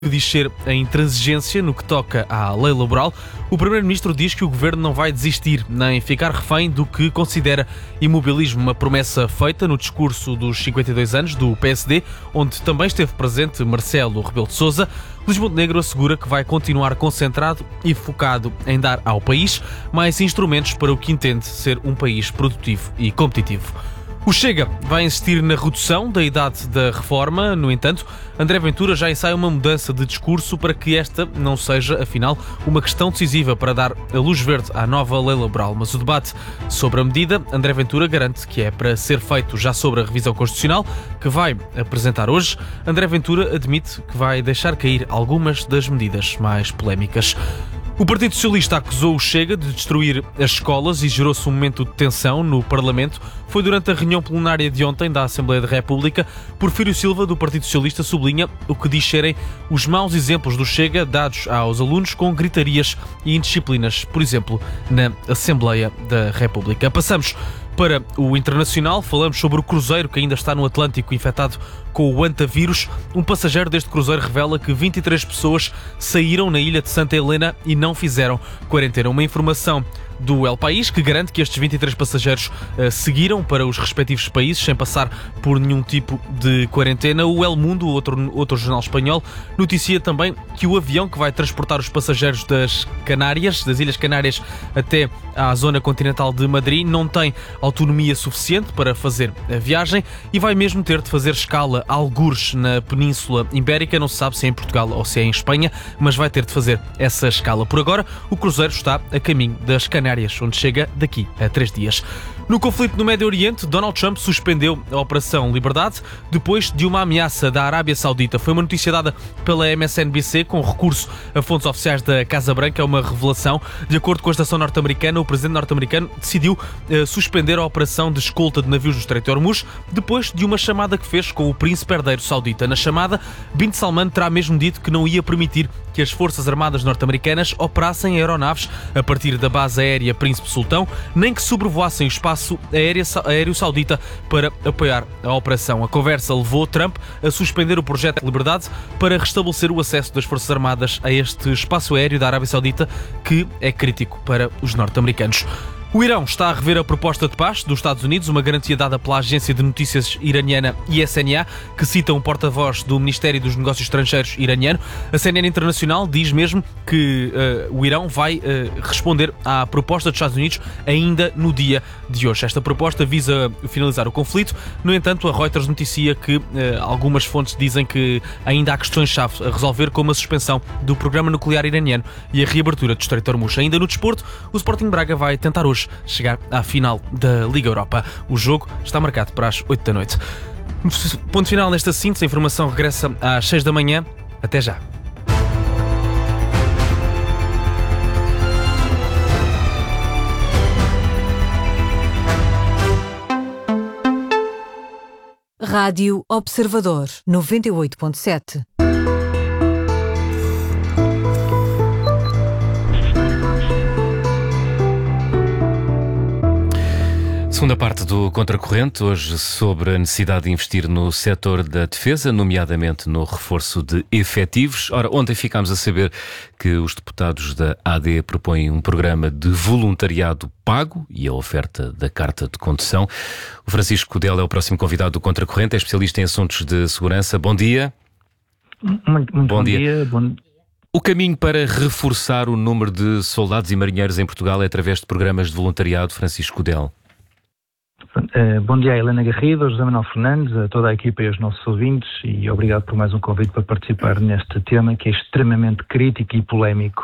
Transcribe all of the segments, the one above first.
diz ser a intransigência no que toca à lei laboral, o Primeiro-Ministro diz que o Governo não vai desistir nem ficar refém do que considera imobilismo, uma promessa feita no discurso dos 52 anos do PSD, onde também esteve presente Marcelo Rebelo de Sousa. Luís Montenegro assegura que vai continuar concentrado e focado em dar ao país mais instrumentos para o que entende ser um país produtivo e competitivo. O Chega vai insistir na redução da idade da reforma. No entanto, André Ventura já ensaia uma mudança de discurso para que esta não seja, afinal, uma questão decisiva para dar a luz verde à nova lei laboral. Mas o debate sobre a medida, André Ventura garante que é para ser feito já sobre a revisão constitucional, que vai apresentar hoje. André Ventura admite que vai deixar cair algumas das medidas mais polémicas. O Partido Socialista acusou o Chega de destruir as escolas e gerou-se um momento de tensão no Parlamento. Foi durante a reunião plenária de ontem da Assembleia da República. Porfírio Silva, do Partido Socialista, sublinha o que diz serem os maus exemplos do Chega dados aos alunos com gritarias e indisciplinas, por exemplo, na Assembleia da República. Passamos para o internacional, falamos sobre o cruzeiro que ainda está no Atlântico infectado com o hantavírus. Um passageiro deste cruzeiro revela que 23 pessoas saíram na ilha de Santa Helena e não fizeram quarentena. Uma informação do El País, que garante que estes 23 passageiros seguiram para os respectivos países sem passar por nenhum tipo de quarentena. O El Mundo, outro jornal espanhol, noticia também que o avião que vai transportar os passageiros das Ilhas Canárias até à zona continental de Madrid, não tem autonomia suficiente para fazer a viagem e vai mesmo ter de fazer escala algures na Península Ibérica. Não se sabe se é em Portugal ou se é em Espanha, mas vai ter de fazer essa escala. Por agora, o cruzeiro está a caminho das Canárias, onde chega daqui a 3 dias. No conflito no Médio Oriente, Donald Trump suspendeu a Operação Liberdade depois de uma ameaça da Arábia Saudita. Foi uma notícia dada pela MSNBC com recurso a fontes oficiais da Casa Branca. É uma revelação. De acordo com a estação norte-americana, o presidente norte-americano decidiu suspender a operação de escolta de navios do Estreito de Hormuz depois de uma chamada que fez com o príncipe herdeiro saudita. Na chamada, Bin Salman terá mesmo dito que não ia permitir que as Forças Armadas norte-americanas operassem aeronaves a partir da base aérea Príncipe Sultão, nem que sobrevoassem o espaço aéreo saudita para apoiar a operação. A conversa levou Trump a suspender o projeto de Liberdade para restabelecer o acesso das Forças Armadas a este espaço aéreo da Arábia Saudita, que é crítico para os norte-americanos. O Irão está a rever a proposta de paz dos Estados Unidos, uma garantia dada pela agência de notícias iraniana ISNA, que cita um porta-voz do Ministério dos Negócios Estrangeiros iraniano. A CNN Internacional diz mesmo que o Irão vai responder à proposta dos Estados Unidos ainda no dia de hoje. Esta proposta visa finalizar o conflito. No entanto, a Reuters noticia que algumas fontes dizem que ainda há questões-chave a resolver, como a suspensão do programa nuclear iraniano e a reabertura do Estreito de Hormuz. Ainda no desporto, o Sporting Braga vai tentar hoje chegar à final da Liga Europa. O jogo está marcado para as 8 da noite. Ponto final nesta síntese. A informação regressa às 6 da manhã. Até já. Rádio Observador 98.7. Segunda parte do Contracorrente, hoje sobre a necessidade de investir no setor da defesa, nomeadamente no reforço de efetivos. Ora, ontem ficámos a saber que os deputados da AD propõem um programa de voluntariado pago e a oferta da carta de condução. O Francisco Cudel é o próximo convidado do Contracorrente, é especialista em assuntos de segurança. Bom dia. Muito bom dia. O caminho para reforçar o número de soldados e marinheiros em Portugal é através de programas de voluntariado, Francisco Cudel. Bom dia a Helena Garrido, a José Manuel Fernandes, a toda a equipa e aos nossos ouvintes, e obrigado por mais um convite para participar neste tema que é extremamente crítico e polémico.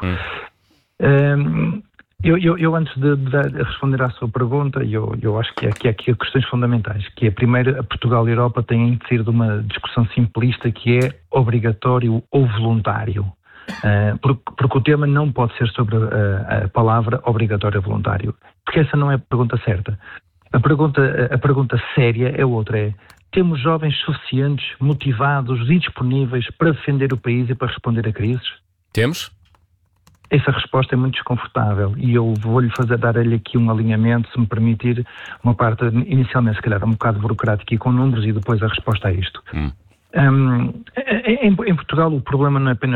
Eu antes de responder à sua pergunta, eu acho que há aqui questões fundamentais, que é, primeiro, a Portugal e a Europa têm de sair de uma discussão simplista que é obrigatório ou voluntário. Porque o tema não pode ser sobre a palavra obrigatório ou voluntário, porque essa não é a pergunta certa. A pergunta séria é outra, é: temos jovens suficientes, motivados e disponíveis para defender o país e para responder a crises? Temos? Essa resposta é muito desconfortável e eu vou-lhe dar-lhe aqui um alinhamento, se me permitir, uma parte inicialmente se calhar um bocado burocrática e com números, e depois a resposta a isto. Em Portugal o problema não é apenas